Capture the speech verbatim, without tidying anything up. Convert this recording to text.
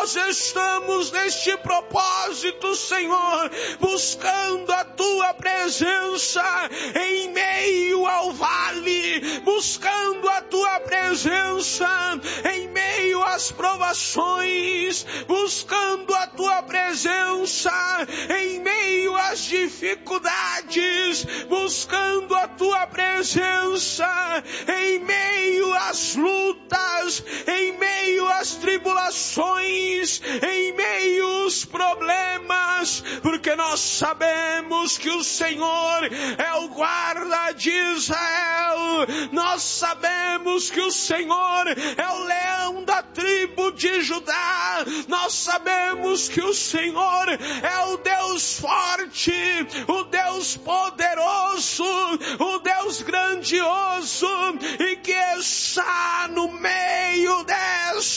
nós estamos neste propósito, Senhor, buscando a Tua presença em meio ao vale, buscando a Tua presença em meio às provações, buscando a Tua presença em meio às dificuldades, buscando a Tua presença em meio às lutas, em meio às tribulações, em meio aos problemas, porque nós sabemos que o Senhor é o guarda de Israel, nós sabemos que o Senhor é o leão da tribo de Judá, nós sabemos que o Senhor é o Deus forte, o Deus poderoso, o Deus grandioso, e que está no meio desta